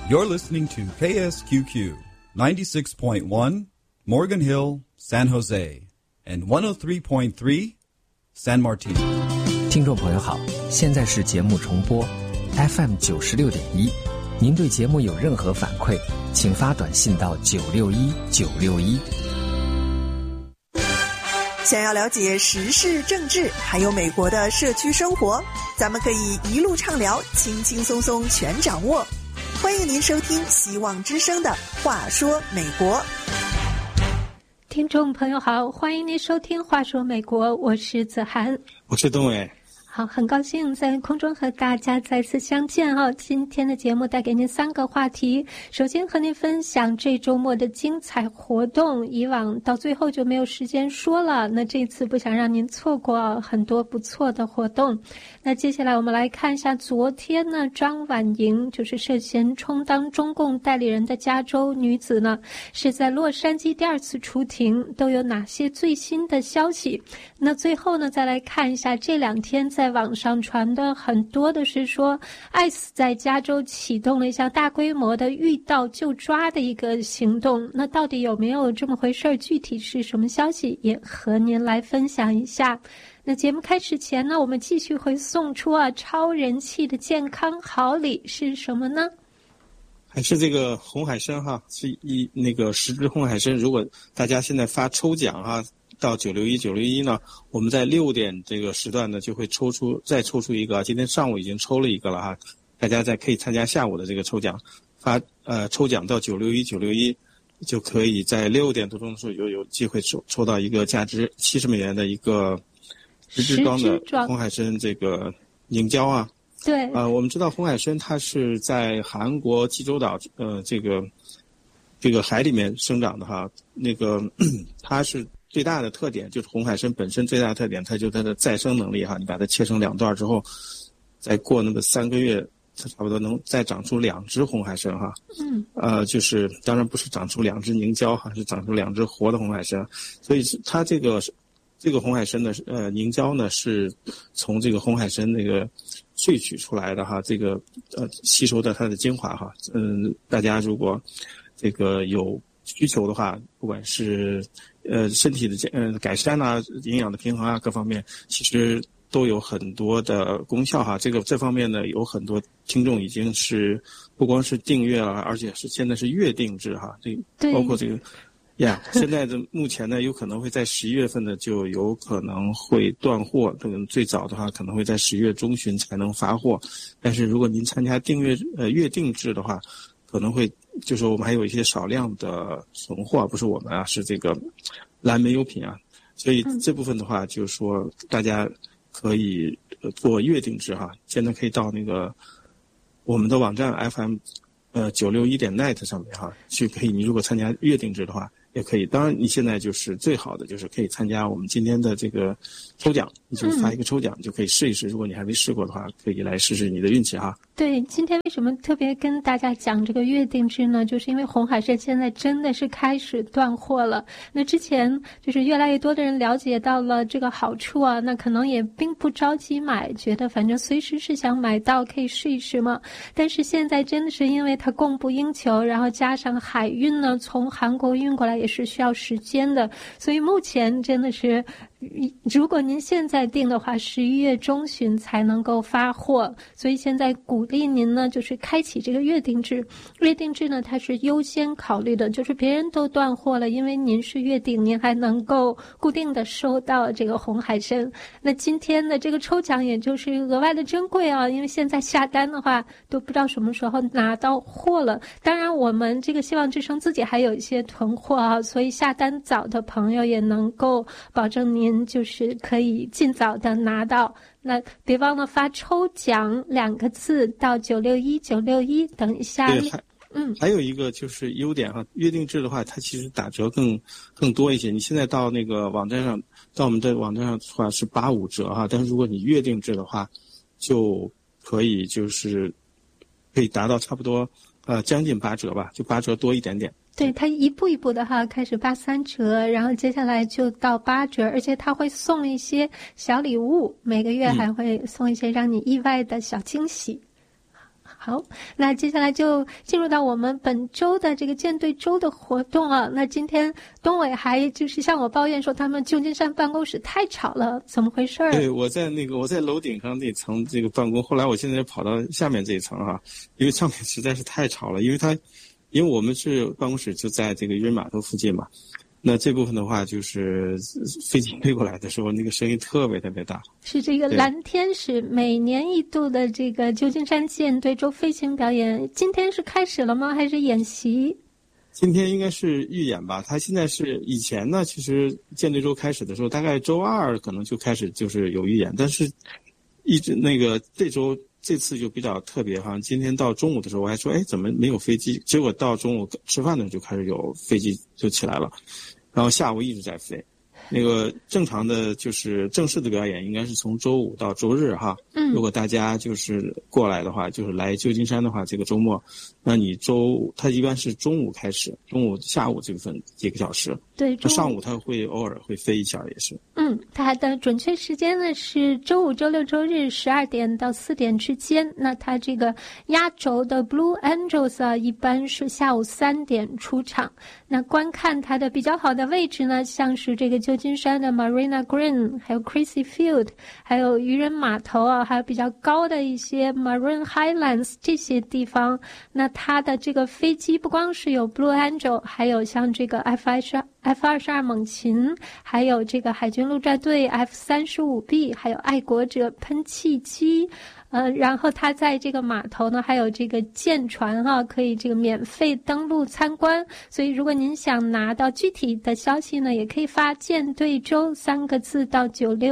You're listening to KSQQ 96.1 Morgan Hill, San Jose, and 103.3 San Martin. 听众朋友好，现在是节目重播 FM 96.1。您对节目有任何反馈，请发短信到961-961。 想要了解时事政治还有美国的社区生活，咱们可以一路畅聊，轻轻松松全掌握。欢迎您收听希望之声的话说美国。 听众朋友好，欢迎您收听话说美国，我是子涵， 我是东伟。 好，很高兴在空中和大家再次相见哦。今天的节目带给您3个话题，首先和您分享这周末的精彩活动，以往到最后就没有时间说了，那这次不想让您错过很多不错的活动。那接下来我们来看一下昨天呢，张婉莹就是涉嫌充当中共代理人的加州女子呢，是在洛杉矶第2次出庭，都有哪些最新的消息。那最后呢，再来看一下这2天在网上传的很多的是说ICE 在加州启动了一项大规模的遇到就抓的一个行动，那到底有没有这么回事，具体是什么消息也和您来分享一下。那节目开始前呢，我们继续会送出超人气的健康好礼是什么呢？ 还是这个红海参哈，是那个10支红海参，如果大家现在发抽奖哈，到961呢，我们在6点这个时段呢就会再抽出一个，今天上午已经抽了一个了哈，大家可以参加下午的这个抽奖，抽奖到961就可以在6点多钟的时候有机会抽到一个价值$70的一个10支装的红海参这个凝胶啊。 对， 我们知道红海参它是在韩国济州岛这个海里面生长的哈，那个它是最大的特点就是红海参本身最大的特点，它就是它的再生能力哈。你把它切成2段之后，再过那么3个月，它差不多能再长出2只红海参哈。就是当然不是长出2只凝胶哈，是长出2只活的红海参。所以它这个红海参的凝胶呢，是从这个红海参那个萃取出来的哈，这个吸收的它的精华哈。大家如果这个有需求的话，不管是身体的改善啊，营养的平衡啊，各方面其实都有很多的功效哈。这方面呢，有很多听众已经是不光是订阅了，而且是现在是月订制哈。这包括这个现在的目前呢，有可能会在11月份呢就有可能会断货，这个最早的话可能会在10月中旬才能发货。但是如果您参加月订制的话，可能会就是我们还有一些少量的存货，不是我们啊，是这个蓝莓优品啊，所以这部分的话，就是说大家可以做月订制哈。现在可以到那个我们的网站 FM961.net 上面哈去，可以你如果参加月订制的话也可以。当然你现在就是最好的就是可以参加我们今天的这个抽奖，你就发一个抽奖就可以试一试，如果你还没试过的话，可以来试试你的运气哈。 对，今天为什么特别跟大家讲这个月订制呢？就是因为红海参现在真的是开始断货了。那之前就是越来越多的人了解到了这个好处啊，那可能也并不着急买，觉得反正随时是想买到可以试一试嘛。但是现在真的是因为它供不应求，然后加上海运呢，从韩国运过来也是需要时间的，所以目前真的是如果您现在订的话，11月中旬才能够发货，所以现在鼓励您呢，就是开启这个月订制。月订制呢，它是优先考虑的，就是别人都断货了，因为您是月订，您还能够固定的收到这个红海参。那今天的这个抽奖也就是额外的珍贵啊，因为现在下单的话都不知道什么时候拿到货了。当然我们这个希望之声自己还有一些囤货啊，所以下单早的朋友也能够保证您就是可以尽早的拿到。那别忘了发抽奖2个字到961等一下。 还有一个就是优点哈，约定制的话，它其实打折更多一些。你现在到那个网站上，到我们的网站上的话是85折哈，但是如果你约定制的话，就可以达到差不多将近8折吧，就8折多一点点。 对，它一步一步的哈，开始83折，然后接下来就到8折，而且它会送一些小礼物，每个月还会送一些让你意外的小惊喜。 好，那接下来就进入到我们本周的这个舰队周的活动啊。那今天东伟还就是向我抱怨说他们旧金山办公室太吵了，怎么回事？ 对，我在楼顶上那层这个办公，后来我现在跑到下面这一层哈，因为上面实在是太吵了，因为我们是办公室就在这个渔人码头附近嘛。那这部分的话，就是飞机飞过来的时候，那个声音特别特别大。是这个蓝天使每年一度的这个旧金山舰队周飞行表演，今天是开始了吗？还是演习？ 今天应该是预演吧。他现在是以前呢，其实舰队周开始的时候，大概周二可能就开始就是有预演，但是一直那个这次就比较特别哈。今天到中午的时候，我还说，怎么没有飞机？结果到中午吃饭的时候就开始有飞机就起来了。然后下午一直在飞，那个正常的就是正式的表演应该是从周五到周日哈。如果大家就是过来的话，就是来旧金山的话，这个周末，那你它一般是中午开始，中午下午这部分几个小时。对，上午它会偶尔会飞一下也是。 它的准确时间呢是周五、周六、周日12点到4点之间。那它这个压轴的 Blue Angels 啊，一般是下午3点出场。那观看它的比较好的位置呢，像是这个旧金山的 Marina Green， 还有 Crissy Field， 还有渔人码头啊，还有比较高的一些 Maroon Highlands 这些地方。那它的这个飞机不光是有 Blue Angel， 还有像这个 F-22猛禽，还有这个海军陆战队 F-35B， 还有爱国者喷气机。然后它在这个码头呢，还有这个舰船哈，可以这个免费登陆参观。所以如果您想拿到具体的消息呢，也可以发舰队周3个字到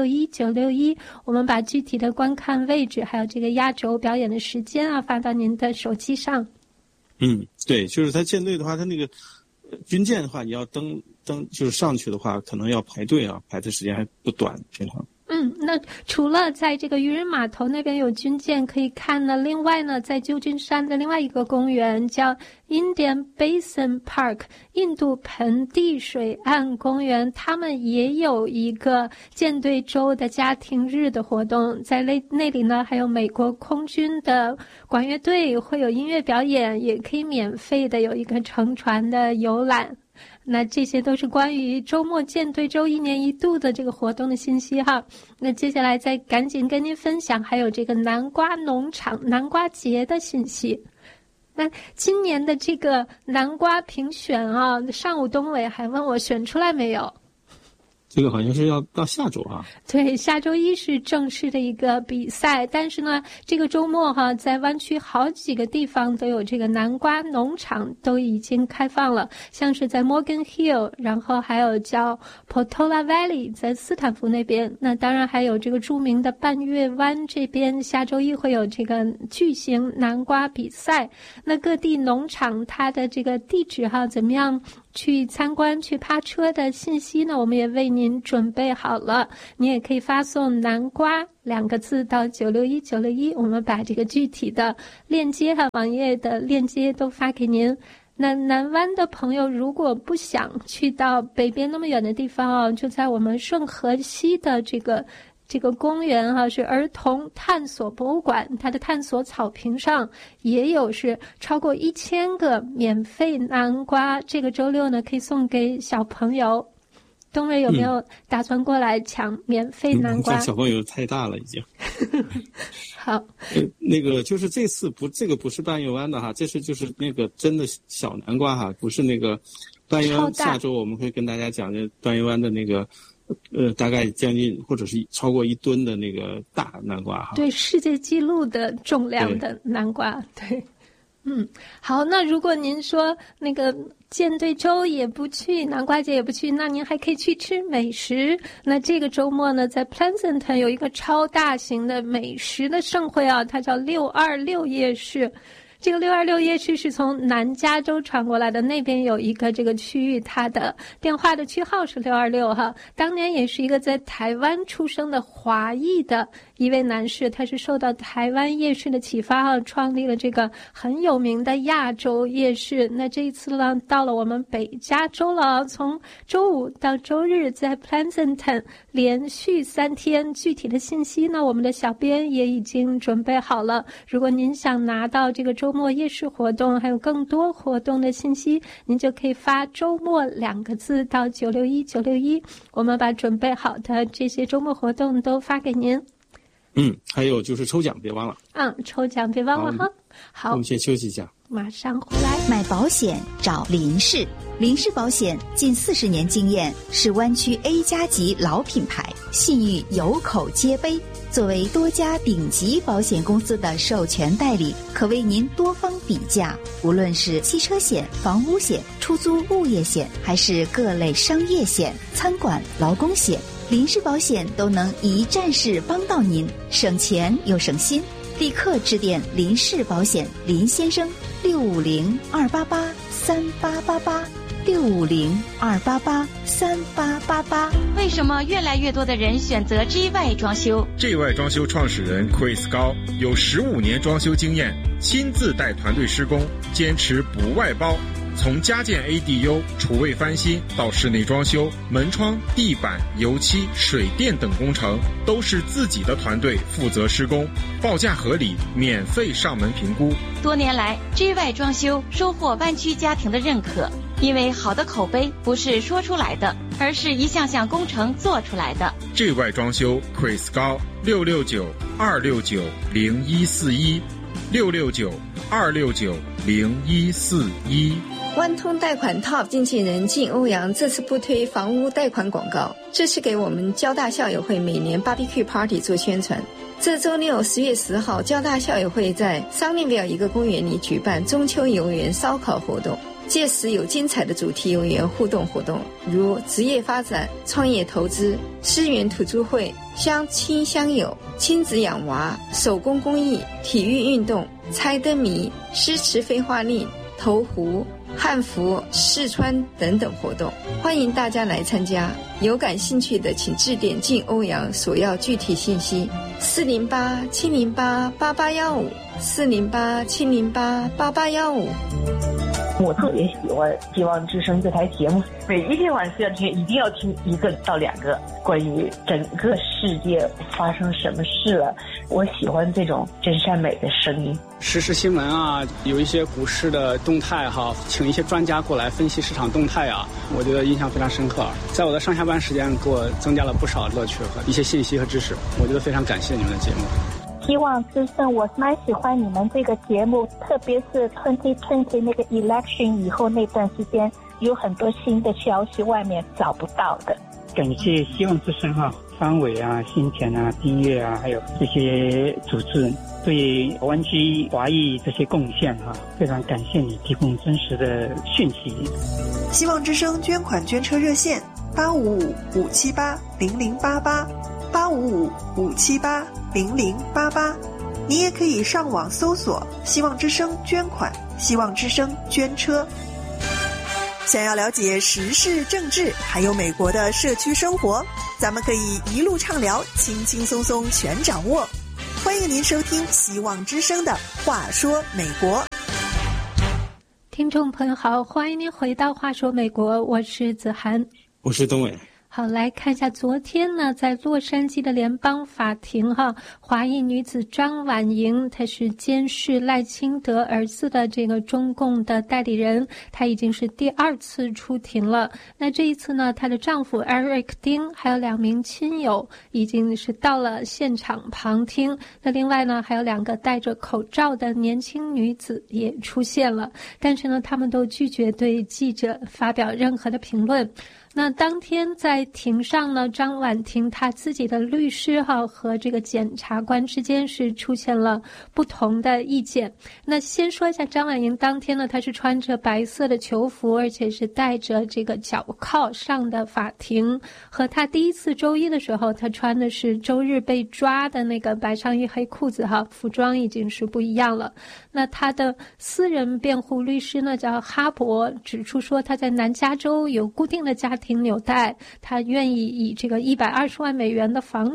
961961，我们把具体的观看位置还有这个压轴表演的时间啊发到您的手机上。 对，就是它舰队的话，它那个军舰的话，你要登就是上去的话，可能要排队啊，排的时间还不短，平常。 那除了在这个渔人码头那边有军舰可以看呢，另外呢，在旧金山的另外一个公园叫 Indian Basin Park 印度盆地水岸公园，他们也有一个舰队周的家庭日的活动。在那里呢，还有美国空军的管乐队会有音乐表演，也可以免费的有一个乘船的游览。那这些都是关于周末舰队周1年1度的这个活动的信息哈。那接下来再赶紧跟您分享还有这个南瓜农场南瓜节的信息。那今年的这个南瓜评选啊，上午东伟还问我选出来没有。 这个好像是要到下周啊。 对，下周一是正式的一个比赛，但是呢，这个周末哈，在湾区好几个地方都有这个南瓜农场都已经开放了，像是在 Morgan Hill， 然后还有叫 Portola Valley， 在斯坦福那边。那当然还有这个著名的半月湾这边，下周一会有这个巨型南瓜比赛。那各地农场它的这个地址哈，怎么样去参观去趴车的信息呢，我们也为您准备好了。你也可以发送南瓜2个字到961961，我们把这个具体的链接和网页的链接都发给您。那南湾的朋友如果不想去到北边那么远的地方就在我们顺河西的这个公园是儿童探索博物馆，它的探索草坪上也有是超过1000个免费南瓜，这个周六呢可以送给小朋友。东瑞有没有打算过来抢免费南瓜？ 小朋友太大了已经。 好， 那个就是这次这个不是半月湾的哈，这是就是那个真的小南瓜哈，不是那个半月湾。下周我们会跟大家讲这半月湾的那个。大概将近或者是超过1吨的那个大南瓜哈， 对，世界纪录的重量的南瓜，对，好，那如果您说那个舰队周也不去，南瓜节也不去，那您还可以去吃美食。那这个周末呢，在 Pleasanton 有一个超大型的美食的盛会啊，它叫626夜市。这个626夜市是从南加州传过来的，那边有一个这个区域，它的电话的区号是626哈。当年也是一个在台湾出生的华裔的一位男士，他是受到台湾夜市的启发创立了这个很有名的亚洲夜市。那这一次呢，到了我们北加州了，从周五到周日在 Pleasanton 连续3天。具体的信息呢，我们的小编也已经准备好了。如果您想拿到这个周末夜市活动还有更多活动的信息，您就可以发周末2个字到961961，我们把准备好的这些周末活动都发给您。 还有就是抽奖别忘了。 抽奖别忘了哈。好， 我们先休息一下， 马上回来。 买保险找林氏，林氏保险近40年经验，是湾区 A 加级老品牌，信誉有口皆碑。作为多家顶级保险公司的授权代理，可为您多方比价。无论是汽车险、房屋险、出租物业险，还是各类商业险、餐馆、劳工险，林氏保险都能一站式帮到您，省钱又省心。立刻致电林氏保险林先生，650-288-3888，650-288-3888。 为什么越来越多的人选择 GY 装修？ GY 装修创始人 Chris 高有15年装修经验，亲自带团队施工，坚持不外包。从家建 ADU、厨卫翻新到室内装修、门窗、地板、油漆、水电等工程，都是自己的团队负责施工，报价合理，免费上门评估。 多年来 GY 装修收获湾区家庭的认可，因为好的口碑不是说出来的，而是一项项工程做出来的。 GY 装修 Chris 高669-269-0141 669-269-0141。 万通贷款 Top 经纪人靳欧阳这次不推房屋贷款广告，这是给我们交大校友会每年 BBQ Party 做宣传。这周六10月10号，交大校友会在桑尼维尔一个公园里举办中秋游园烧烤活动，届时有精彩的主题游园互动活动，如职业发展、创业投资、思源土著会、相亲相友、亲子养娃、手工工艺、体育运动、猜灯谜、诗词废话令、投壶、汉服、试穿等等活动，欢迎大家来参加。有感兴趣的请致电靳欧阳索要具体信息408-708-8815 408-708-8815。 我特别喜欢希望之声这台节目，每一天晚上一定要听1个到2个关于整个世界发生什么事了。我喜欢这种真善美的声音。 时事新闻啊，有一些股市的动态哈，请一些专家过来分析市场动态啊，我觉得印象非常深刻。在我的上下班时间给我增加了不少乐趣和一些信息和知识，我觉得非常感谢你们的节目。 希望之声，我蛮喜欢你们这个节目，特别是2020那个 election 以后那段时间，有很多新的消息外面找不到的。 感谢希望之声方伟啊、新田啊、丁月啊，还有这些组织对湾区华裔这些贡献非常感谢你提供真实的讯息。 希望之声捐款捐车热线855-578-0088 855-578-0088，你也可以上网搜索希望之声捐款、希望之声捐车。想要了解时事政治还有美国的社区生活，咱们可以一路畅聊，轻轻松松全掌握。欢迎您收听希望之声的话说美国。 听众朋友好，欢迎您回到话说美国，我是子涵， 我是东伟。 好，来看一下昨天呢，在洛杉矶的联邦法庭华裔女子张婉莹，她是监视赖清德儿子的这个中共的代理人，她已经是第2次出庭了。那这一次呢，她的丈夫 Eric 丁还有2名亲友已经是到了现场旁听。那另外呢，还有2个戴着口罩的年轻女子也出现了，但是呢，他们都拒绝对记者发表任何的评论。那当天在庭上呢，张婉婷她自己的律师和这个检察官之间是出现了不同的意见。那先说一下张婉莹当天呢，她是穿着白色的囚服，而且是带着这个脚铐上的法庭，和她第一次周一的时候她穿的是周日被抓的那个白上衣黑裤子服装已经是不一样了。那她的私人辩护律师呢叫哈伯，指出说她在南加州有固定的家庭纽带，他愿意以这个120万美元的房产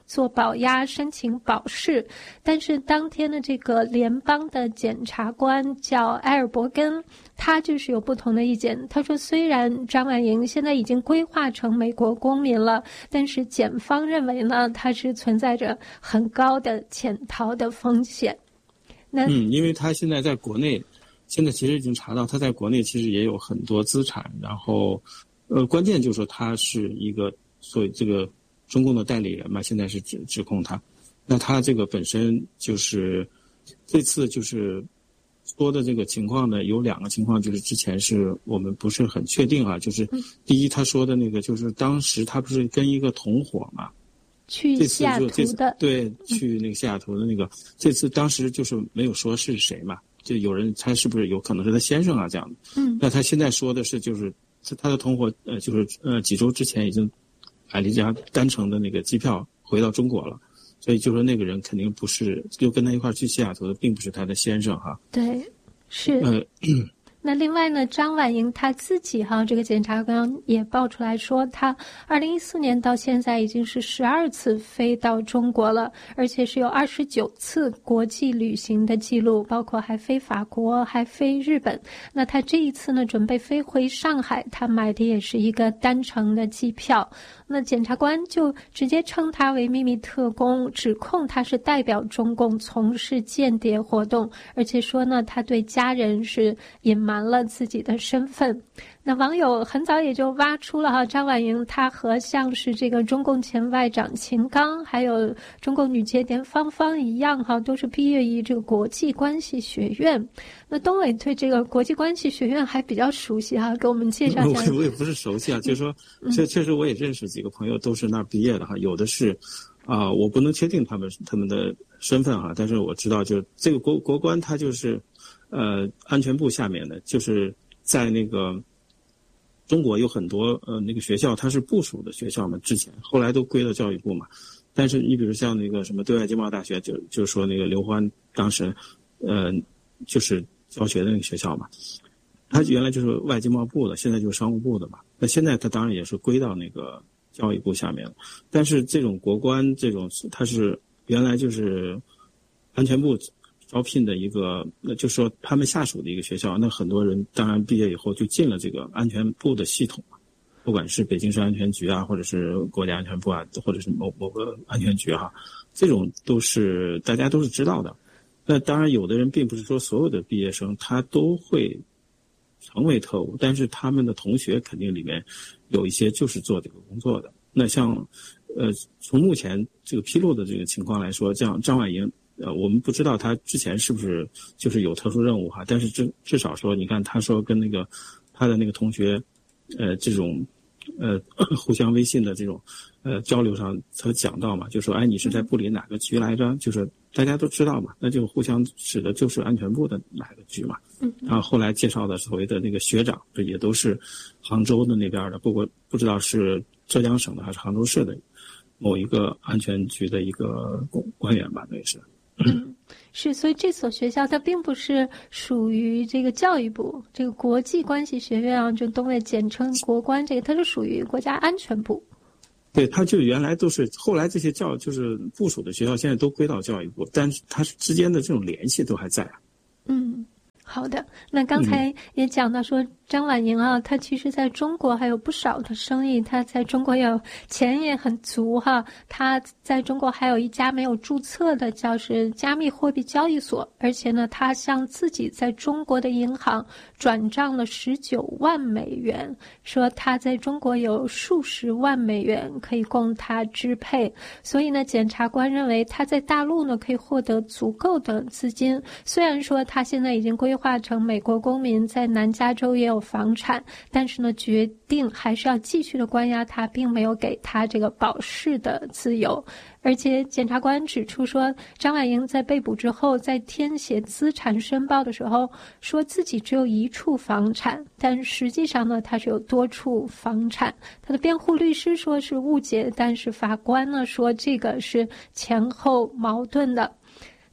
做保押申请保释。但是当天的这个联邦的检察官叫埃尔伯根，他就是有不同的意见。他说，虽然张婉莹现在已经规划成美国公民了，但是检方认为呢，他是存在着很高的潜逃的风险。 因为他现在在国内，现在其实已经查到他在国内其实也有很多资产，然后关键就是说他是一个所谓这个中共的代理人嘛，现在是指控他。那他这个本身就是这次就是说的这个情况呢，有2个情况，就是之前是我们不是很确定啊，就是第一他说的那个就是当时他不是跟一个同伙嘛， 去西雅图的， 对，去那个西雅图的那个，这次当时就是没有说是谁嘛，就有人猜是不是有可能是他先生啊这样的。那他现在说的是就是他的同伙就是几周之前已经买了一家单程的那个机票回到中国了，所以就说那个人肯定不是就跟他一块去西雅图的，并不是他的先生哈。 对，是。那另外呢，张婉莹她自己这个检察官也爆出来说，她2014年到现在已经是12次飞到中国了，而且是有29次国际旅行的记录，包括还飞法国，还飞日本。那她这一次呢，准备飞回上海，她买的也是一个单程的机票。那检察官就直接称他为秘密特工，指控他是代表中共从事间谍活动，而且说呢，他对家人是隐瞒了自己的身份。那网友很早也就挖出了张婉莹她和像是这个中共前外长秦刚还有中共女间谍芳芳一样都是毕业于这个国际关系学院。那东伟对这个国际关系学院还比较熟悉给我们介绍一下。 我也不是熟悉就是说确实我也认识几个朋友都是那儿毕业的有的是我不能确定他们的身份但是我知道就这个国关它就是安全部下面的，就是在那个中国有很多那个学校它是部属的学校嘛，之前后来都归了教育部嘛。但是你比如像那个什么对外经贸大学，就是说那个刘欢当时就是教学的那个学校嘛，他原来就是外经贸部的，现在就是商务部的嘛。那现在他当然也是归到那个教育部下面了。但是这种国关这种它是原来就是安全部招聘的一个，那就是说他们下属的一个学校，那很多人当然毕业以后就进了这个安全部的系统，不管是北京市安全局或者是国家安全部或者是某个安全局这种都是大家都是知道的。那当然有的人并不是说所有的毕业生他都会成为特务，但是他们的同学肯定里面有一些就是做这个工作的。那像从目前这个披露的这个情况来说，像张婉莹我们不知道他之前是不是就是有特殊任务但是至少说你看他说跟那个他的那个同学这种互相微信的这种交流上他讲到嘛，就说你是在部里哪个局来着，就是大家都知道嘛，那就互相指的就是安全部的哪个局嘛。然后后来介绍的所谓的那个学长也都是杭州的那边的，不知道是浙江省的还是杭州市的某一个安全局的一个官员吧，那也是。 是，所以这所学校它并不是属于这个教育部，这个国际关系学院就东卫简称国关，这个它是属于国家安全部。 对，它就原来都是，后来这些就是部属的学校，现在都归到教育部，但是它之间的这种联系都还在好的，那刚才也讲到说张婉莹她其实在中国还有不少的生意，她在中国有钱也很足她在中国还有一家没有注册的叫是加密货币交易所，而且呢她向自己在中国的银行转账了19万美元，说她在中国有数十万美元可以供她支配，所以呢检察官认为她在大陆呢可以获得足够的资金，虽然说她现在已经规划成美国公民，在南加州也有房产，但是呢决定还是要继续的关押他，并没有给他这个保释的自由。而且检察官指出说，张婉莹在被捕之后，在填写资产申报的时候说自己只有1处房产，但实际上呢他是有多处房产。他的辩护律师说是误解，但是法官呢说这个是前后矛盾的。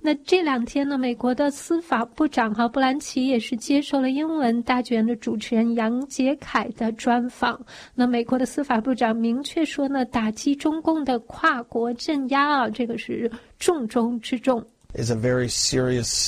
那这2天呢，美国的司法部长布兰奇也是接受了英文大剧院的主持人杨洁凯的专访。那美国的司法部长明确说呢，打击中共的跨国镇压这个是重中之重。 Is a very serious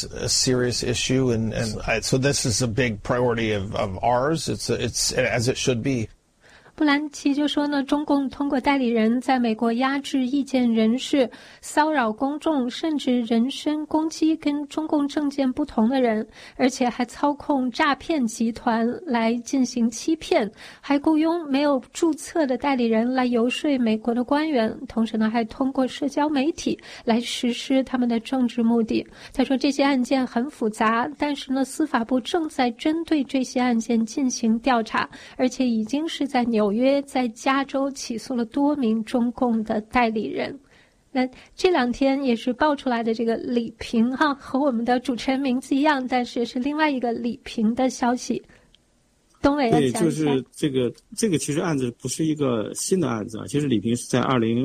issue, and so this is a big priority of ours. It's as it should be. 布兰奇就说呢，中共通过代理人在美国压制意见人士，骚扰公众，甚至人身攻击跟中共政见不同的人，而且还操控诈骗集团来进行欺骗，还雇佣没有注册的代理人来游说美国的官员，同时呢还通过社交媒体来实施他们的政治目的。他说这些案件很复杂，但是呢司法部正在针对这些案件进行调查，而且已经是在纽约在加州起诉了多名中共的代理人。那这2天也是爆出来的这个李平和我们的主持人名字一样，但是是另外一个李平的消息。东伟要讲一下。对， 就是这个其实案子不是一个新的案子其实李平是在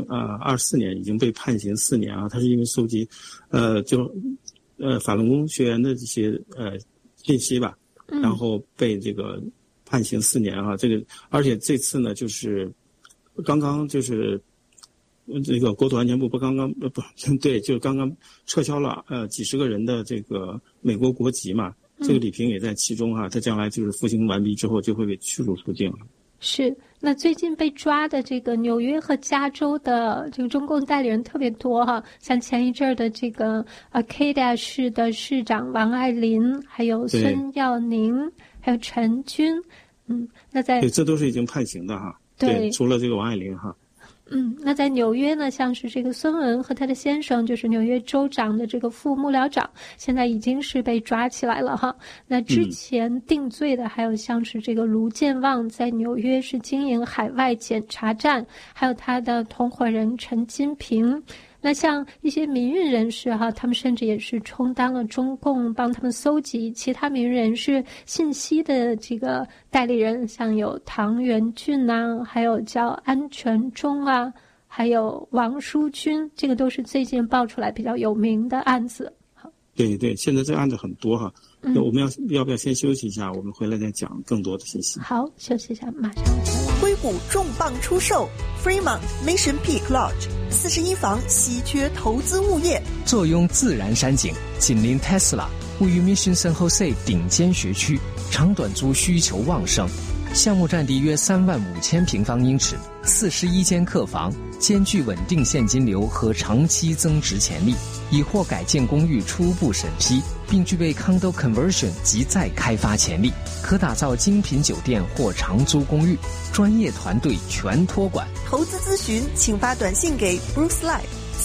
2024年已经被判刑4年他是因为搜集法轮功学员的这些信息吧，然后被这个判刑4年这个，而且这次呢，就是刚刚就是这个国土安全部刚刚撤销了几十个人的这个美国国籍嘛，这个李平也在其中他将来就是服刑完毕之后就会被驱逐出境了。 是，那最近被抓的这个纽约和加州的这个中共代理人特别多像前一阵的这个Acadia 市的市长王爱林，还有孙耀宁，还有陈军，那在对，这都是已经判刑的对，除了这个王爱林那在纽约呢，像是这个孙文和他的先生，就是纽约州长的这个副幕僚长，现在已经是被抓起来了那之前定罪的还有像是这个卢健旺，在纽约是经营海外检查站，还有他的同伙人陈金平。那像一些民运人士他们甚至也是充当了中共帮他们搜集其他民运人士信息的这个代理人，像有唐元俊还有叫安全忠还有王书军，这个都是最近爆出来比较有名的案子。 对对，现在这个案子很多那我们要不要先休息一下，我们回来再讲更多的信息。 好，休息一下，马上回来。 硅谷重磅出售 Fremont Mission Peak Lodge 41房稀缺投资物业， 坐拥自然山景，紧邻 Tesla， 位于 Mission San Jose 顶尖学区，长短租需求旺盛。项目占地约35000平方英尺，41间客房，兼具稳定现金流和长期增值潜力，已获改建公寓初步审批，并具备 Condo Conversion 及再开发潜力，可打造精品酒店或长租公寓，专业团队全托管。 投资咨询请发短信给 Bruce Lai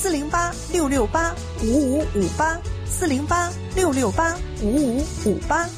408-668-5558 408-668-5558。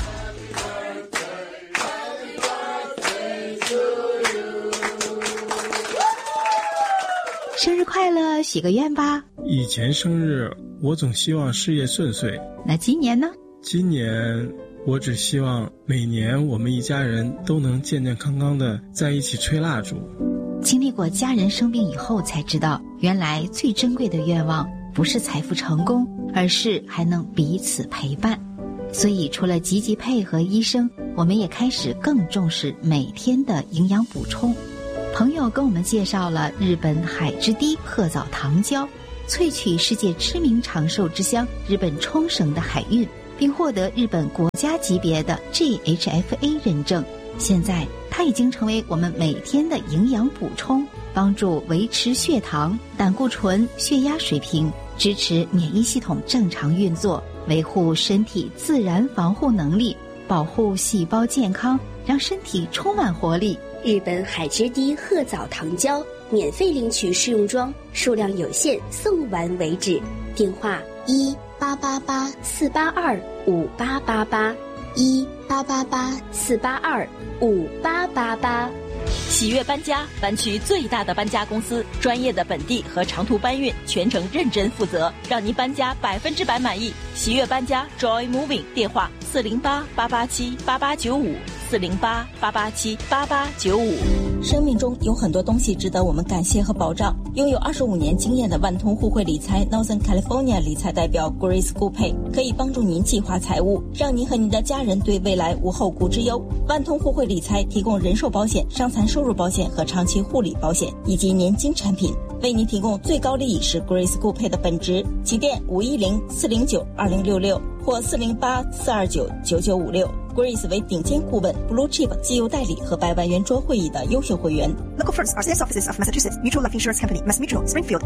生日快乐，许个愿吧。 以前生日我总希望事业顺遂， 那今年呢？ 今年我只希望每年我们一家人都能健健康康的在一起吹蜡烛。 经历过家人生病以后才知道，原来最珍贵的愿望不是财富成功，而是还能彼此陪伴。所以除了积极配合医生，我们也开始更重视每天的营养补充。朋友跟我们介绍了日本海之堤鹤藻糖胶，萃取世界知名长寿之乡日本冲绳的海运，并获得日本国家级别的 GHFA 认证。现在它已经成为我们每天的营养补充，帮助维持血糖、胆固醇、血压水平，支持免疫系统正常运作，维护身体自然防护能力，保护细胞健康，让身体充满活力。 日本海之堤鹤藻糖胶免费领取试用装，数量有限，送完为止。电话1-888-482-5888，1-888-482-5888。 喜悦搬家，搬区最大的搬家公司，专业的本地和长途搬运，全程认真负责，让您搬家100%满意。 喜悦搬家 Joy Moving 电话408-887-8895，408-887-8895。 生命中有很多东西值得我们感谢和保障。拥有25年经验的万通互惠理财 Northern California 理财代表 Grace Gupay 可以帮助您计划财务，让您和您的家人对未来无后顾之忧。万通互惠理财提供人寿保险、伤残收入保险和长期护理保险以及年金产品，为您提供最高利益是 Grace Gupay 的本职。起电510-409-2066或408-429-9956。Grace 为顶尖顾问 Blue Chip 绩优代理和100万圆桌会议的优秀会员。 Local firms are sales offices of Massachusetts Mutual Life Insurance Company, Mass Mutual, Springfield,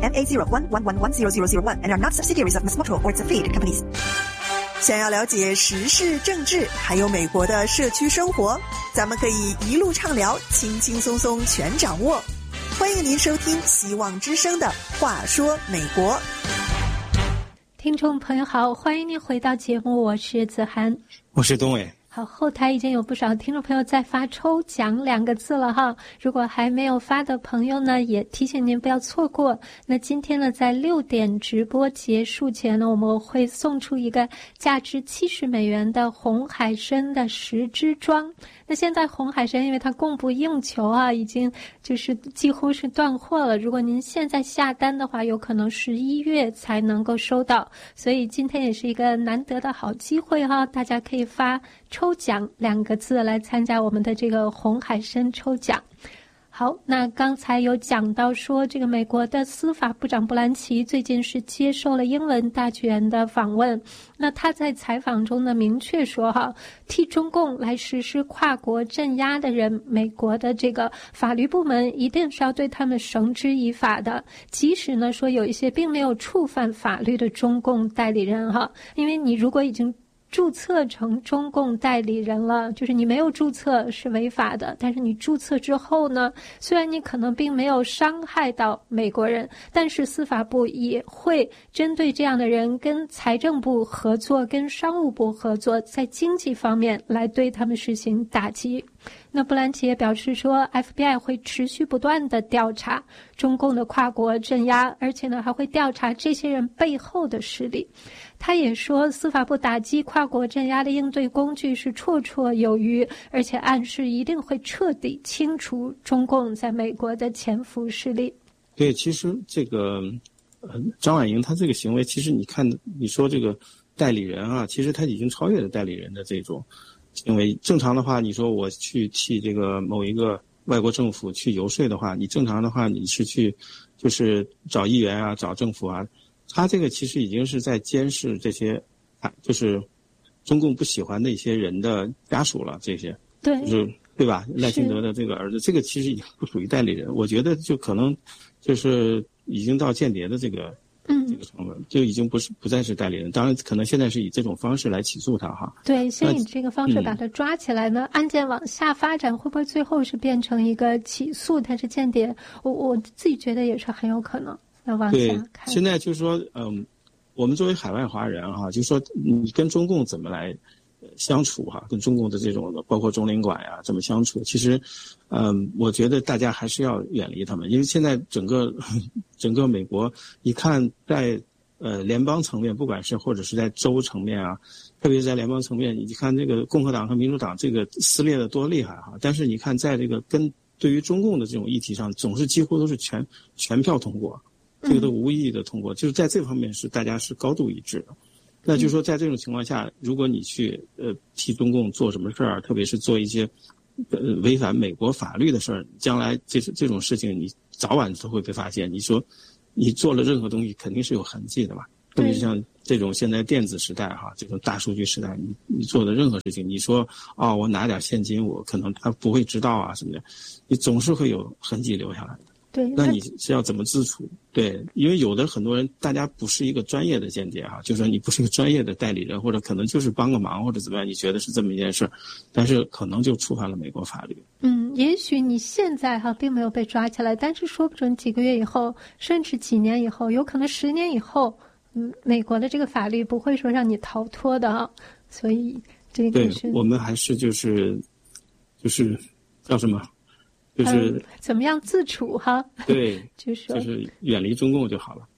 MA01110001 and are not subsidiaries of Mass Mutual or its affiliated companies. 想要了解时事政治还有美国的社区生活，咱们可以一路畅聊，轻轻松松全掌握。欢迎您收听希望之声的话说美国。 听众朋友好，欢迎您回到节目，我是子涵， 我是东伟。 好，后台已经有不少听众朋友在发抽奖2个字了哈，如果还没有发的朋友呢，也提醒您不要错过。那今天呢，在6点直播结束前呢，我们会送出一个价值$70的红海参的10支装。那现在红海参因为它供不应求啊，已经就是几乎是断货了，如果您现在下单的话，有可能11月才能够收到，所以今天也是一个难得的好机会哈，大家可以发抽奖2个字来参加我们的这个红海参抽奖。好，那刚才有讲到说，这个美国的司法部长布兰奇最近是接受了英文大剧院的访问。那他在采访中呢，明确说哈，替中共来实施跨国镇压的人，美国的这个法律部门一定是要对他们绳之以法的。即使呢说有一些并没有触犯法律的中共代理人哈，因为你如果已经注册成中共代理人了，就是你没有注册是违法的，但是你注册之后呢，虽然你可能并没有伤害到美国人，但是司法部也会针对这样的人跟财政部合作，跟商务部合作，在经济方面来对他们实行打击。那布兰奇也表示说 FBI 会持续不断的调查中共的跨国镇压，而且呢还会调查这些人背后的势力。他也说司法部打击跨国镇压的应对工具是绰绰有余，而且暗示一定会彻底清除中共在美国的潜伏势力。 对，其实这个张婉莹她这个行为，其实你看你说这个代理人啊，其实他已经超越了代理人的这种行为。正常的话，你说我去替这个某一个外国政府去游说的话，你正常的话你是去就是找议员啊，找政府啊，他这个其实已经是在监视这些就是中共不喜欢的一些人的家属了，这些对， 就是对吧？赖清德的这个儿子，这个其实已经不属于代理人，我觉得就可能就是已经到间谍的这个成分，就已经不再是代理人。当然，可能现在是以这种方式来起诉他哈。对， 先以这个方式把他抓起来呢，案件往下发展，会不会最后是变成一个起诉他是间谍？我自己觉得也是很有可能要往下看。 对，现在就是说，我们作为海外华人哈，就是说你跟中共怎么来相处哈，跟中共的这种包括中领馆呀怎么相处，其实我觉得大家还是要远离他们，因为现在整个美国一看在联邦层面，不管是或者是在州层面啊，特别是在联邦层面，你看这个共和党和民主党这个撕裂的多厉害哈，但是你看在这个对于中共的这种议题上，总是几乎都是全票通过，这个都无异议的通过，就是在这方面是大家是高度一致的。那就是说，在这种情况下，如果你去替中共做什么事儿，特别是做一些违反美国法律的事儿，将来这种事情你早晚都会被发现。你说你做了任何东西，肯定是有痕迹的嘛。特别是像这种现在电子时代哈，这种大数据时代，你做的任何事情，你说我拿点现金，我可能他不会知道啊什么的，你总是会有痕迹留下来的。 对， 那你是要怎么自处？对，因为有的很多人，大家不是一个专业的间谍哈，就是说你不是一个专业的代理人，或者可能就是帮个忙或者怎么样，你觉得是这么一件事，但是可能就触犯了美国法律。 也许你现在哈并没有被抓起来，但是说不准几个月以后，甚至几年以后，有可能10年以后，美国的这个法律不会说让你逃脱的啊。所以这个是对，我们还是就是叫什么？就是怎么样自处哈？ 对， 就是远离中共就好了。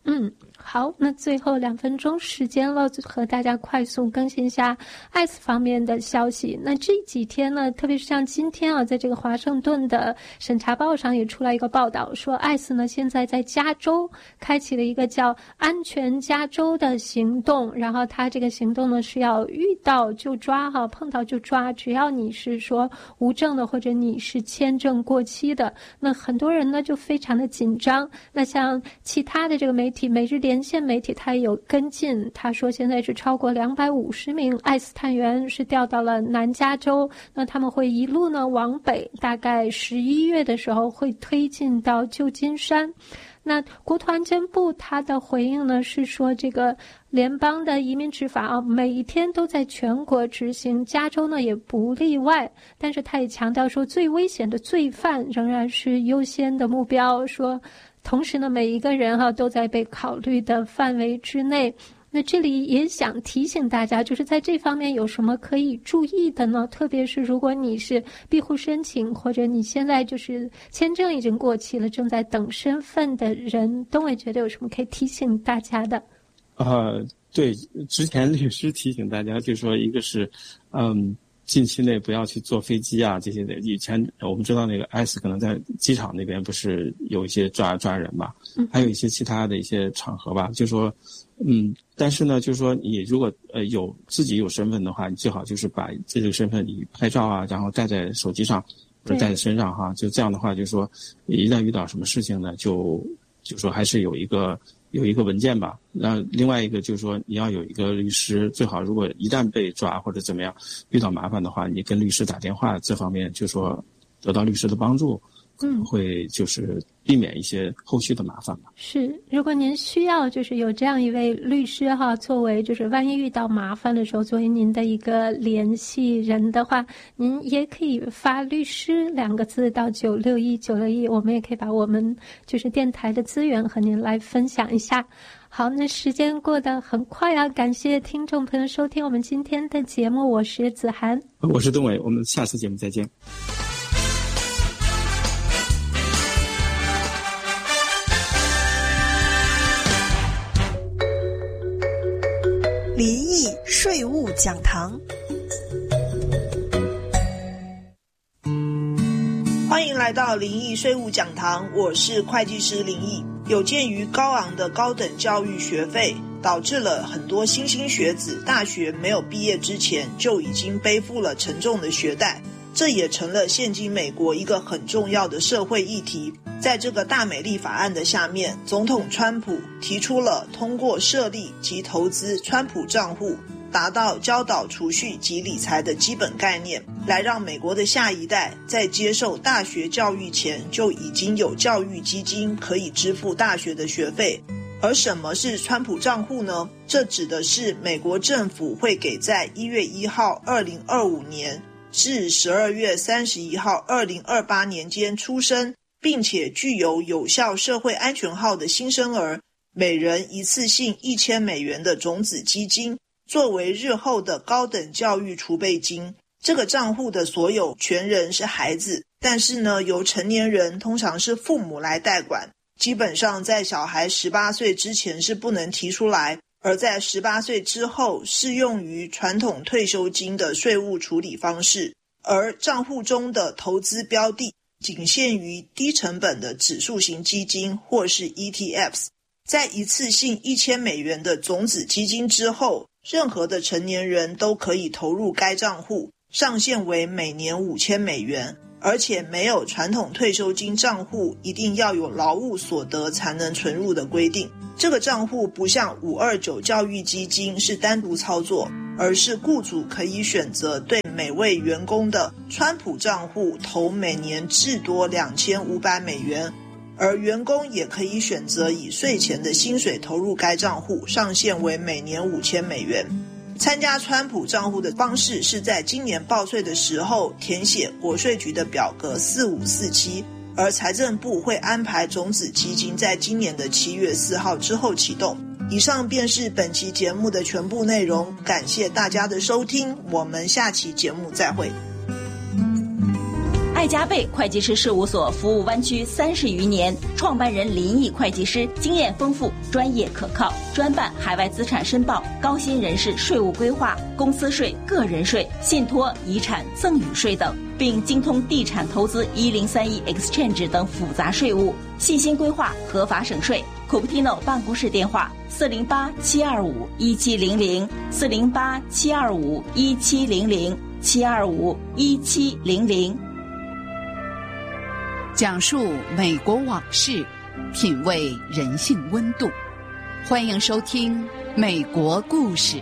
好，那最后2分钟时间了，和大家快速更新一下 ICE 方面的消息。那这几天呢，特别是像今天啊，在这个华盛顿的审查报上也出来一个报道，说 ICE 呢现在在加州开启了一个叫安全加州的行动，然后它这个行动呢是要遇到就抓哈，碰到就抓，只要你是说无证的或者你是签证过期的，那很多人呢就非常的紧张。那像其他的这个媒体，每日连线媒体它也有跟进，他说现在是超过250名ICE探员是调到了南加州，那他们会一路呢往北，大概11月的时候会推进到旧金山。那国土安全部他的回应呢是说，这个联邦的移民执法啊，每一天都在全国执行，加州呢也不例外。但是他也强调说，最危险的罪犯仍然是优先的目标，说同时呢每一个人都在被考虑的范围之内。那这里也想提醒大家，就是在这方面有什么可以注意的呢？特别是如果你是庇护申请，或者你现在就是签证已经过期了，正在等身份的人，东伟觉得有什么可以提醒大家的？ 对，之前律师提醒大家，就是说一个是近期内不要去坐飞机啊，这些的。以前我们知道那个 ICE 可能在机场那边不是有一些抓人嘛，还有一些其他的一些场合吧，就说但是呢，就是说你如果自己有身份的话，你最好就是把这个身份你拍照啊，然后带在手机上或者带在身上哈，就这样的话，就是说一旦遇到什么事情呢，就说还是有一个文件吧。那另外一个就是说你要有一个律师，最好如果一旦被抓或者怎么样遇到麻烦的话，你跟律师打电话，这方面就说得到律师的帮助，可能会就是避免一些后续的麻烦吧。 是，如果您需要就是有这样一位律师作为就是万一遇到麻烦的时候作为您的一个联系人的话，您也可以发律师2个字到961，我们也可以把我们就是电台的资源和您来分享一下。好，那时间过得很快啊，感谢听众朋友收听我们今天的节目，我是子涵， 我是东伟，我们下次节目再见。 离异税务讲堂，欢迎来到灵异税务讲堂，我是会计师林毅。有鉴于高昂的高等教育学费，导致了很多新兴学子大学没有毕业之前就已经背负了沉重的学贷，这也成了现今美国一个很重要的社会议题。在这个大美丽法案的下面，总统川普提出了通过设立及投资川普账户，达到教导储蓄及理财的基本概念，来让美国的下一代在接受大学教育前就已经有教育基金可以支付大学的学费。而什么是川普账户呢？这指的是美国政府会给在1月1号2025年至12月31号2028年间出生并且具有有效社会安全号的新生儿，每人一次性$1000的种子基金，作为日后的高等教育储备金。这个账户的所有权人是孩子，但是呢，由成年人，通常是父母来代管。基本上在小孩18岁之前是不能提出来，而在18岁之后适用于传统退休金的税务处理方式。而账户中的投资标的仅限于低成本的指数型基金或是 ETFs。 在一次性$1000的种子基金之后，任何的成年人都可以投入该账户，上限为每年$5000，而且没有传统退休金账户一定要有劳务所得才能存入的规定。这个账户不像529教育基金是单独操作，而是雇主可以选择对每位员工的川普账户投每年至多$2500，而员工也可以选择以税前的薪水投入该账户，上限为每年$5000。参加川普账户的方式是在今年报税的时候填写国税局的表格4547，而财政部会安排种子基金在今年的7月4号之后启动。以上便是本期节目的全部内容，感谢大家的收听，我们下期节目再会。 艾加贝会计师事务所服务湾区30余年，创办人林毅会计师经验丰富、专业可靠，专办海外资产申报、高薪人士税务规划、公司税、个人税、信托、遗产、赠与税等，并精通地产投资1031 Exchange 等复杂税务，细心规划合法省税。Cupertino 办公室电话408-725-1700 408-725-1700 725-1700。 讲述美国往事，品味人性温度。欢迎收听《美国故事》。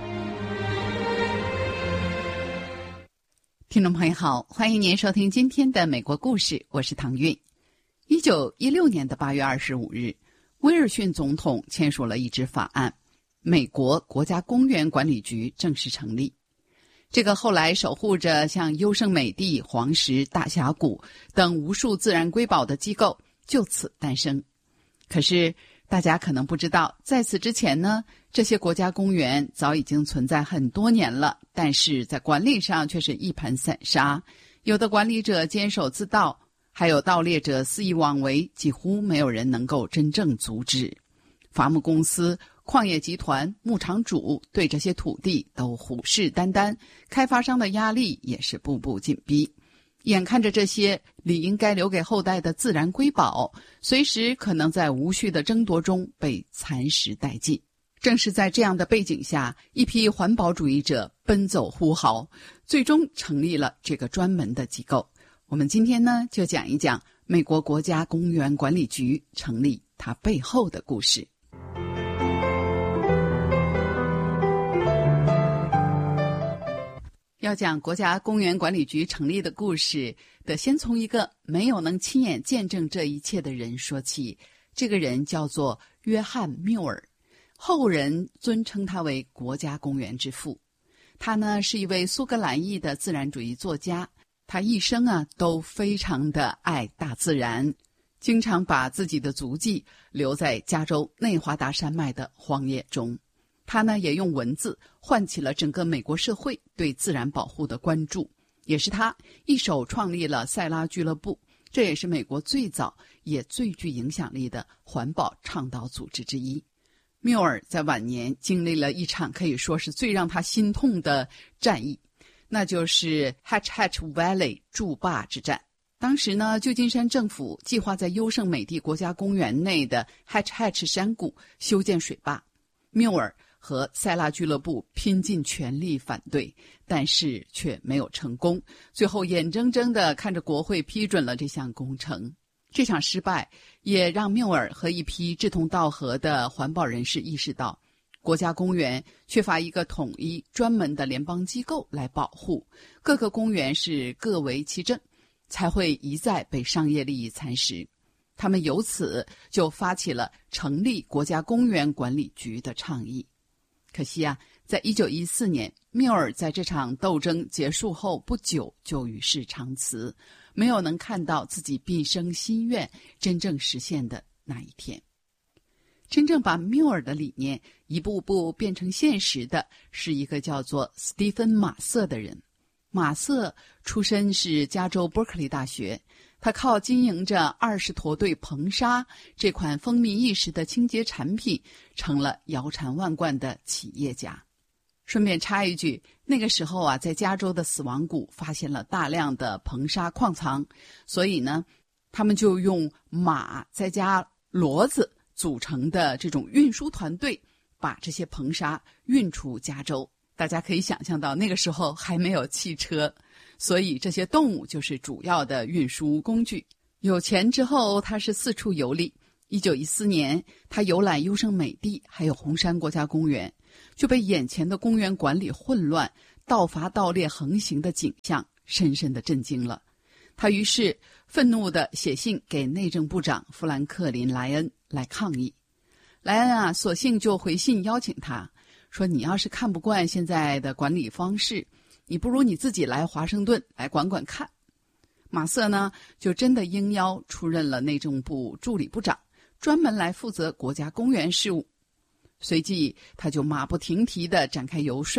听众朋友好，欢迎您收听今天的《美国故事》，我是唐韵。1916年的8月25日，威尔逊总统签署了一纸法案，美国国家公园管理局正式成立。这个后来守护着像优胜美地、黄石、大峡谷等无数自然瑰宝的机构就此诞生。可是大家可能不知道，在此之前呢，这些国家公园早已经存在很多年了，但是在管理上却是一盘散沙，有的管理者坚守自盗，还有盗猎者肆意妄为，几乎没有人能够真正阻止。伐木公司、矿业集团、牧场主对这些土地都虎视眈眈，开发商的压力也是步步紧逼。眼看着这些理应该留给后代的自然瑰宝，随时可能在无序的争夺中被蚕食殆尽。正是在这样的背景下，一批环保主义者奔走呼号，最终成立了这个专门的机构。我们今天呢，就讲一讲美国国家公园管理局成立它背后的故事。要讲国家公园管理局成立的故事，得先从一个没有能亲眼见证这一切的人说起。这个人叫做约翰·缪尔，后人尊称他为国家公园之父。他呢是一位苏格兰裔的自然主义作家，他一生都非常的爱大自然，经常把自己的足迹留在加州内华达山脉的荒野中。他呢也用文字唤起了整个美国社会对自然保护的关注，也是他一手创立了塞拉俱乐部，这也是美国最早也最具影响力的环保倡导组织之一。缪尔在晚年经历了一场可以说是最让他心痛的战役，那就是 Hatch Hatch Valley 筑坝之战。当时呢，旧金山政府计划在优胜美地国家公园内的 Hatch Hatch 山谷修建水坝，缪尔和塞拉俱乐部拼尽全力反对，但是却没有成功，最后眼睁睁地看着国会批准了这项工程。这场失败也让缪尔和一批志同道合的环保人士意识到，国家公园缺乏一个统一专门的联邦机构来保护，各个公园是各为其政，才会一再被商业利益蚕食。他们由此就发起了成立国家公园管理局的倡议。可惜在1914年，缪尔在这场斗争结束后不久就与世长辞，没有能看到自己毕生心愿真正实现的那一天。真正把缪尔的理念一步步变成现实的是一个叫做斯蒂芬·马瑟的人。马瑟出身是加州伯克利大学，他靠经营着20坨队硼砂这款风靡一时的清洁产品，成了腰缠万贯的企业家。顺便插一句，那个时候在加州的死亡谷发现了大量的硼砂矿藏，所以呢，他们就用马再加骡子组成的这种运输团队，把这些硼砂运出加州。大家可以想象到，那个时候还没有汽车，所以这些动物就是主要的运输工具。有钱之后，他是四处游历。1914年，他游览优胜美地还有红山国家公园，就被眼前的公园管理混乱、盗伐盗猎横行的景象深深地震惊了。他于是愤怒地写信给内政部长富兰克林·莱恩来抗议。莱恩索性就回信邀请他，说你要是看不惯现在的管理方式，你不如你自己来华盛顿来管管看。马瑟呢，就真的应邀出任了内政部助理部长，专门来负责国家公园事务。随即他就马不停蹄地展开游说，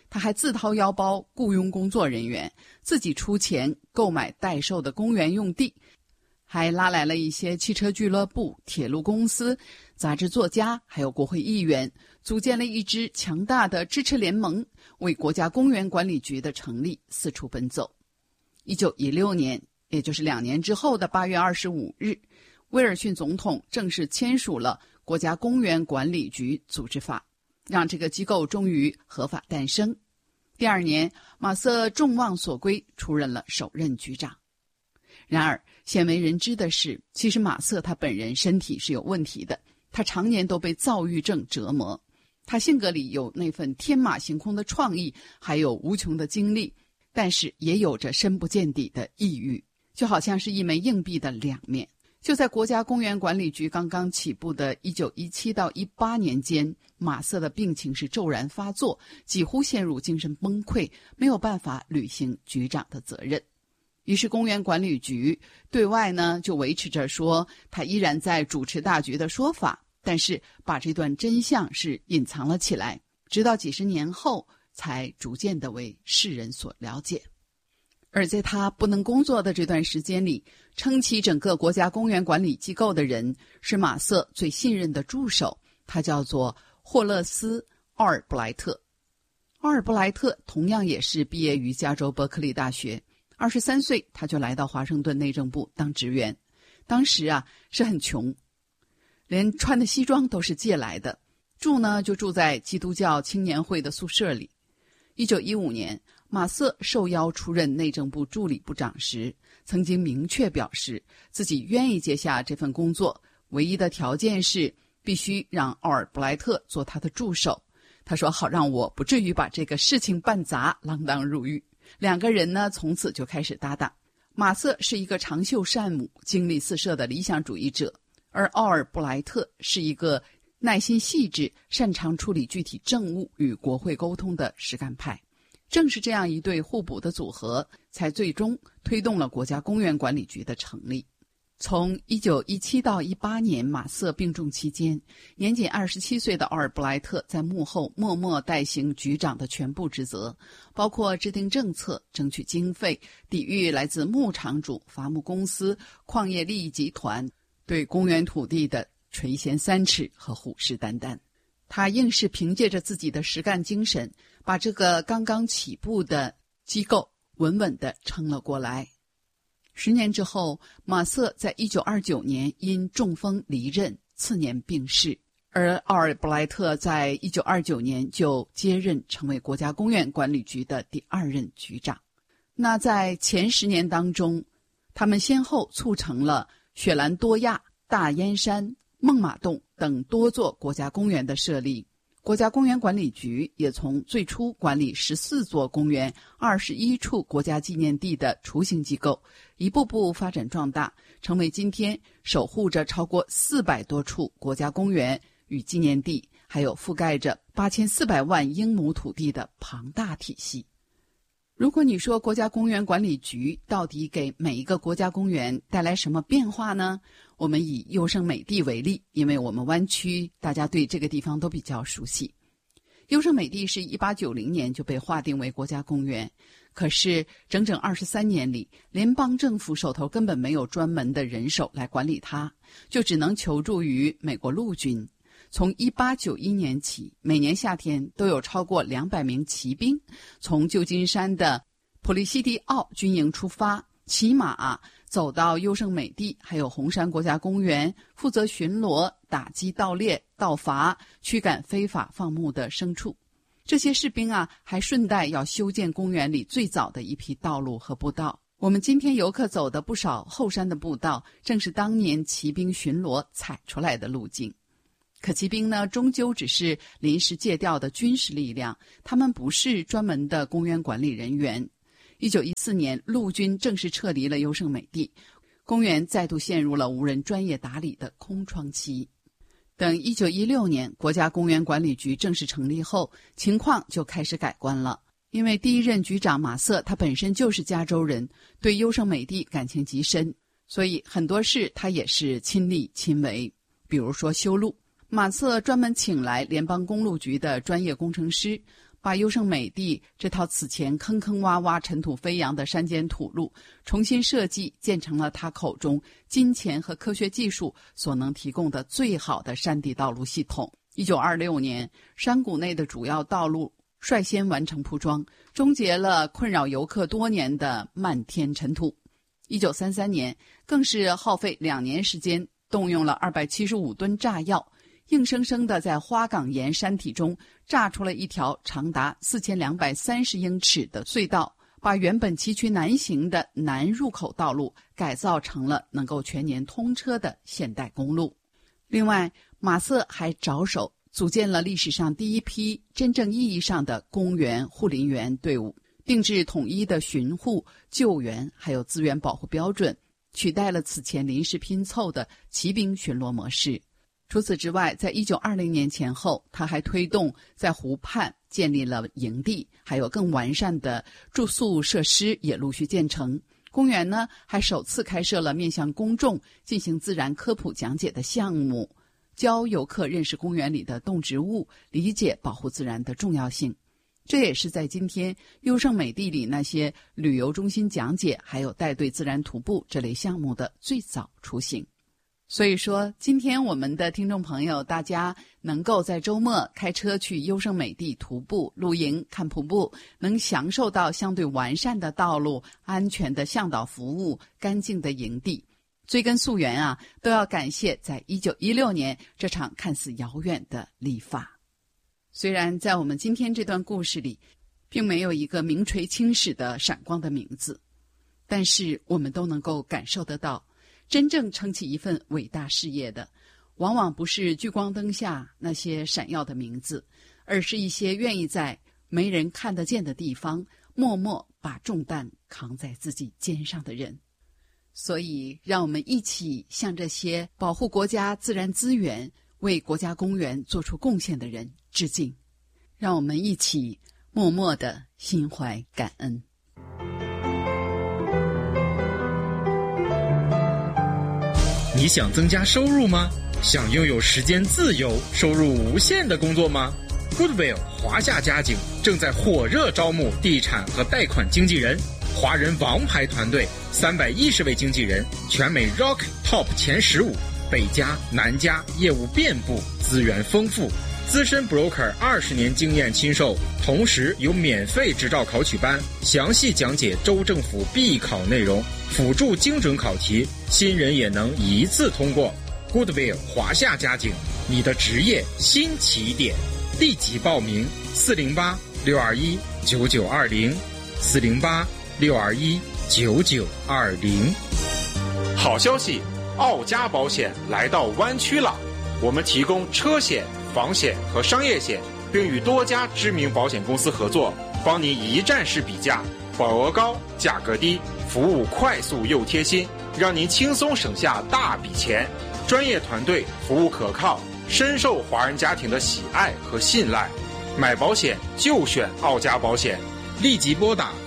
他还自掏腰包雇佣工作人员，自己出钱购买待售的公园用地，还拉来了一些汽车俱乐部、铁路公司、杂志作家，还有国会议员，组建了一支强大的支持联盟，为国家公园管理局的成立四处奔走。1916年，也就是2年之后的8月25日，威尔逊总统正式签署了国家公园管理局组织法，让这个机构终于合法诞生。第2年，马瑟众望所归，出任了首任局长。然而，鲜为人知的是，其实马瑟他本人身体是有问题的，他常年都被躁郁症折磨。他性格里有那份天马行空的创意，还有无穷的精力，但是也有着深不见底的抑郁，就好像是一枚硬币的两面。就在国家公园管理局刚刚起步的1917到18年间，马瑟的病情是骤然发作，几乎陷入精神崩溃，没有办法履行局长的责任。于是公园管理局对外呢就维持着说他依然在主持大局的说法，但是把这段真相是隐藏了起来，直到几十年后才逐渐的为世人所了解。而在他不能工作的这段时间里，撑起整个国家公园管理机构的人是马瑟最信任的助手，他叫做霍勒斯·奥尔布莱特。奥尔布莱特同样也是毕业于加州伯克利大学，23岁他就来到华盛顿内政部当职员。当时是很穷，连穿的西装都是借来的，住呢就住在基督教青年会的宿舍里。1915年，马瑟受邀出任内政部助理部长时，曾经明确表示自己愿意接下这份工作，唯一的条件是必须让奥尔布莱特做他的助手。他说，好让我不至于把这个事情办砸，锒铛入狱。两个人呢从此就开始搭档。马瑟是一个长袖善舞、精力四射的理想主义者，而奥尔布莱特是一个耐心细致、擅长处理具体政务与国会沟通的实干派。正是这样一对互补的组合，才最终推动了国家公园管理局的成立。从1917到18年马瑟病重期间，年仅27岁的奥尔布莱特在幕后默默代行局长的全部职责，包括制定政策、争取经费、抵御来自牧场主、伐木公司、矿业利益集团对公园土地的垂涎三尺和虎视眈眈。他硬是凭借着自己的实干精神，把这个刚刚起步的机构稳稳地撑了过来。10年之后，马瑟在1929年因中风离任，次年病逝，而奥尔布莱特在1929年就接任成为国家公园管理局的第2任局长。那在前10年当中，他们先后促成了雪兰多亚、大燕山、孟马洞等多座国家公园的设立。国家公园管理局也从最初管理14座公园、21处国家纪念地的雏形机构，一步步发展壮大，成为今天守护着超过400多处国家公园与纪念地，还有覆盖着8400万英亩土地的庞大体系。如果你说国家公园管理局到底给每一个国家公园带来什么变化呢？我们以优胜美地为例，因为我们湾区大家对这个地方都比较熟悉。优胜美地是1890年就被划定为国家公园，可是整整23年里，联邦政府手头根本没有专门的人手来管理它，就只能求助于美国陆军。从1891年起，每年夏天都有超过200名骑兵从旧金山的普利西迪奥军营出发，骑马走到优胜美地还有红山国家公园，负责巡逻、打击盗猎、盗伐、驱赶非法放牧的牲畜。这些士兵还顺带要修建公园里最早的一批道路和步道。我们今天游客走的不少后山的步道，正是当年骑兵巡逻踩出来的路径。可骑兵呢，终究只是临时借调的军事力量，他们不是专门的公园管理人员。1914年，陆军正式撤离了优胜美地，公园再度陷入了无人专业打理的空窗期。等1916年国家公园管理局正式成立后，情况就开始改观了。因为第1任局长马瑟他本身就是加州人，对优胜美地感情极深，所以很多事他也是亲力亲为。比如说修路，马瑟专门请来联邦公路局的专业工程师， 把优胜美地这套此前坑坑洼洼、尘土飞扬的山间土路重新设计，建成了他口中金钱和科学技术所能提供的最好的山地道路系统。1926年，山谷内的主要道路率先完成铺装，终结了困扰游客多年的漫天尘土。1933年，更是耗费2年时间，动用了275吨炸药，硬生生地在花岗岩山体中炸出了一条长达4230英尺的隧道，把原本崎岖难行的南入口道路改造成了能够全年通车的现代公路。另外，马瑟还着手组建了历史上第一批真正意义上的公园护林员队伍，定制统一的巡护、救援还有资源保护标准，取代了此前临时拼凑的骑兵巡逻模式。除此之外，在1920年前后，他还推动在湖畔建立了营地，还有更完善的住宿设施也陆续建成。公园呢，还首次开设了面向公众进行自然科普讲解的项目，教游客认识公园里的动植物，理解保护自然的重要性。这也是在今天优胜美地里那些旅游中心讲解还有带队自然徒步这类项目的最早雏形。所以说，今天我们的听众朋友，大家能够在周末开车去优胜美地徒步、露营、看瀑布，能享受到相对完善的道路、安全的向导服务、干净的营地，追根溯源啊，都要感谢在1916年这场看似遥远的立法。虽然在我们今天这段故事里，并没有一个名垂青史的闪光的名字，但是我们都能够感受得到，真正撑起一份伟大事业的，往往不是聚光灯下那些闪耀的名字，而是一些愿意在没人看得见的地方，默默把重担扛在自己肩上的人。所以，让我们一起向这些保护国家自然资源、为国家公园做出贡献的人致敬。让我们一起默默地心怀感恩。 你想增加收入吗？想拥有时间自由、收入无限的工作吗？ Goodwill 华夏家景正在火热招募地产和贷款经纪人，华人王牌团队310位经纪人，全美 Rock Top 前15，北加南加，业务遍布，资源丰富。资深 broker 20年经验亲授，同时有免费执照考取班，详细讲解州政府必考内容，辅助精准考题，新人也能一次通过。Goodwill 华夏家景，你的职业新起点，立即报名408-621-9920，408-621-9920。好消息，奥家保险来到湾区了，我们提供车险、房险和商业险，并与多家知名保险公司合作，帮您一站式比价，保额高，价格低，服务快速又贴心，让您轻松省下大笔钱。专业团队，服务可靠，深受华人家庭的喜爱和信赖。买保险就选奥家保险，立即拨打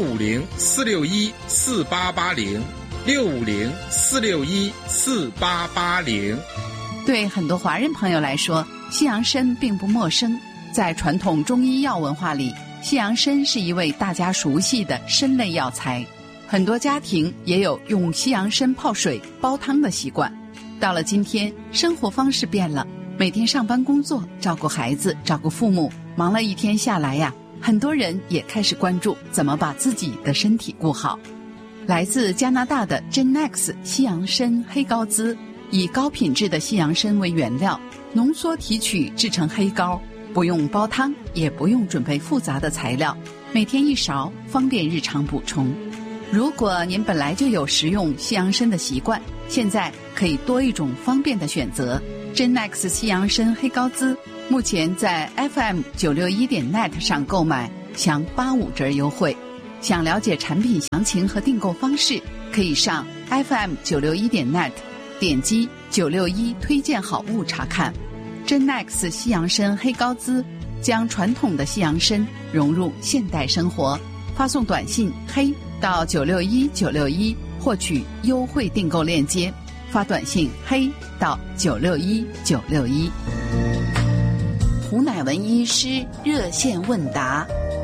650-461-4880，650-461-4880。 对很多华人朋友来说，西洋参并不陌生。在传统中医药文化里，西洋参是一味大家熟悉的参类药材，很多家庭也有用西洋参泡水煲汤的习惯。到了今天，生活方式变了，每天上班工作，照顾孩子，照顾父母，忙了一天下来呀，很多人也开始关注怎么把自己的身体顾好。来自加拿大的 Genex 西洋参黑膏滋，以高品质的西洋参为原料，浓缩提取制成黑膏，不用煲汤，也不用准备复杂的材料，每天1勺，方便日常补充。如果您本来就有食用西洋参的习惯，现在可以多一种方便的选择。Genex 西洋参黑膏滋目前在 FM961.net 上购买享85折优惠。想了解产品详情和订购方式，可以上 FM961.net 点击961推荐好物查看。Genex 西洋参黑膏滋将传统的西洋参融入现代生活，发送短信黑到961961获取优惠订购链接，发短信黑到961961。 胡乃文医师热线问答。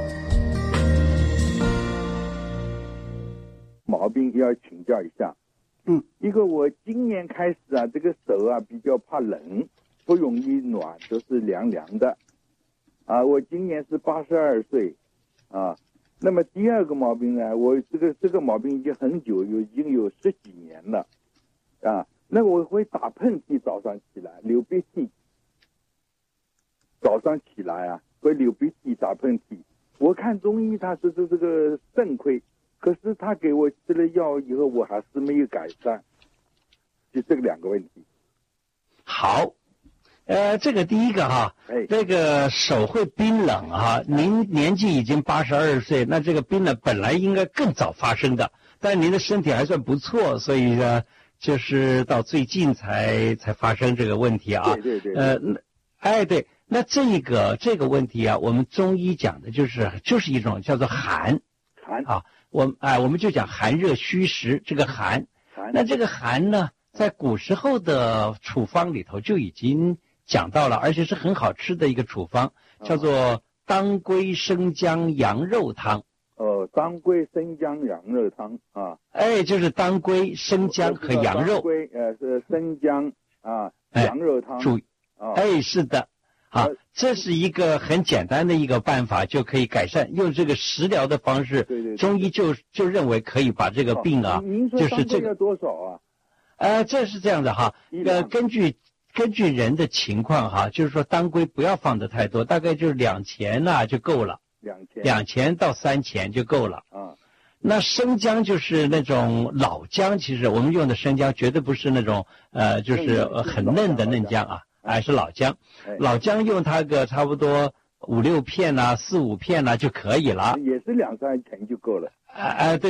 毛病要请教一下。一个我今年开始啊，这个手啊比较怕冷，不容易暖，都是凉凉的。我今年是82岁啊。那么第二个毛病呢，我这个毛病已经很久，已经有10几年了啊。那我会打喷嚏，早上起来流鼻涕，早上起来啊会流鼻涕打喷嚏。我看中医他说是这个肾亏，可是他给我吃了药以后，我还是没有改善，就这个2个问题。 好，这个第一个哈，这个手会冰冷哈，您年纪已经82岁，那这个冰冷本来应该更早发生的，但您的身体还算不错，所以呢，就是到最近才发生这个问题啊。对。对，那这个问题啊，我们中医讲的就是一种叫做寒啊，我们就讲寒热虚实这个寒。那这个寒呢，在古时候的处方里头就已经讲到了，而且是很好吃的一个处方，叫做当归生姜羊肉汤。当归生姜羊肉汤啊。就是当归生姜和羊肉。当归是生姜啊，羊肉汤。是的。这是一个很简单的一个办法，就可以改善，用这个食疗的方式。对。中医就认为可以把这个病啊，就是这个多少啊？这是这样的哈，根据人的情况哈，就是说当归不要放的太多，大概就是2钱就够了，2钱到3钱就够了。那生姜就是那种老姜，其实我们用的生姜绝对不是那种就是很嫩的嫩姜啊，是老姜。老姜用它个差不多5、6片4、5片就可以了，也是2、3钱就够了。对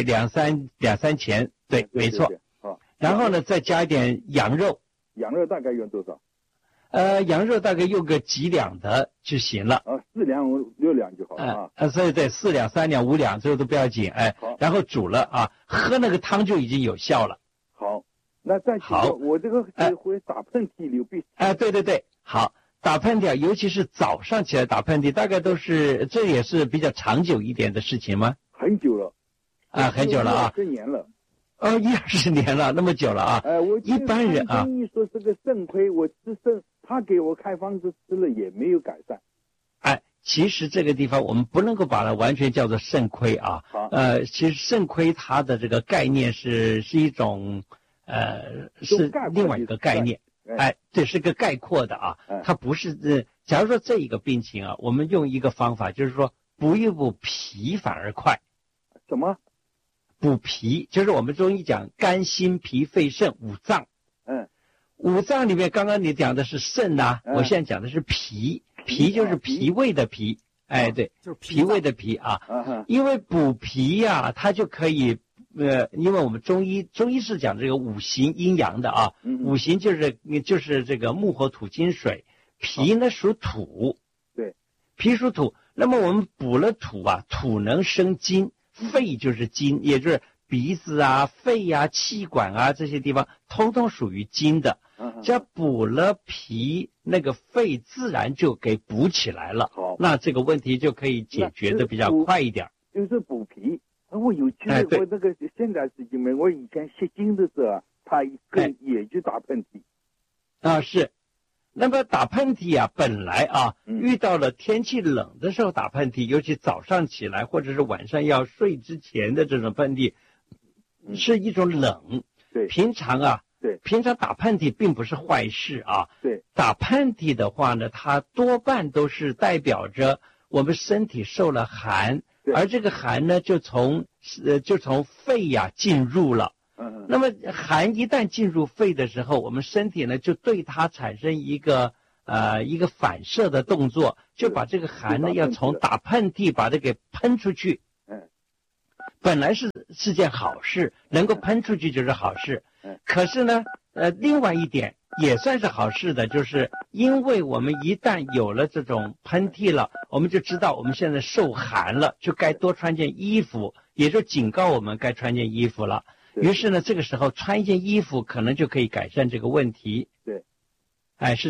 ，2、3钱，对，没错。然后呢，再加一点羊肉。羊肉大概用多少？羊肉大概用个几两的就行了。4两6两就好了对，4两3两5两这个都不要紧。然后煮了喝那个汤就已经有效了。好，那再好，我这个会打喷嚏流鼻涕。对，好，打喷嚏尤其是早上起来打喷嚏，大概都是这也是比较长久一点的事情吗？很久了。很久了20年了。20年了，那么久了我一般人中医说这个肾亏，我吃肾，他给我开方子吃了也没有改善。其实这个地方我们不能够把它完全叫做肾亏其实肾亏它的这个概念是一种是另外一个概念。这是个概括的它不是假如说这一个病情我们用一个方法，就是说补一补脾反而快。什么？补脾就是我们中医讲肝心脾肺肾5脏。5脏里面刚刚你讲的是肾我现在讲的是脾。脾就是脾胃的脾。对，就是脾胃的脾因为补脾它就可以因为我们中医是讲这个5行阴阳的5行就是这个木火土金水，脾呢属土。对，脾属土，那么我们补了土土能生津，肺就是津，也就是鼻子肺气管这些地方通通属于津的。只要补了脾，那个肺自然就给补起来了。那这个问题就可以解决的比较快一点。就是补脾，我有趣的，我那个现在是因为我以前吸精的时候他也就打喷嚏。是。那么打喷嚏本来遇到了天气冷的时候打喷嚏，尤其早上起来或者是晚上要睡之前的这种喷嚏，是一种冷。对，平常打喷嚏并不是坏事对，打喷嚏的话呢，它多半都是代表着我们身体受了寒，而这个寒呢就从肺进入了。那么寒一旦进入肺的时候，我们身体呢就对它产生一个反射的动作，就把这个寒呢要从打喷嚏把它给喷出去。本来是件好事，能够喷出去就是好事。可是呢另外一点也算是好事的，就是因为我们一旦有了这种喷嚏了，我们就知道我们现在受寒了，就该多穿件衣服，也就警告我们该穿件衣服了。于是呢这个时候穿一件衣服可能就可以改善这个问题。对，是